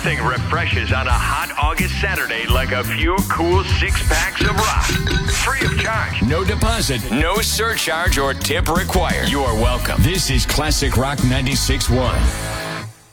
Nothing refreshes on a hot August Saturday like a few cool six-packs of rock. Free of charge. No deposit, no surcharge or tip required. You are welcome. This is Classic Rock 96.1.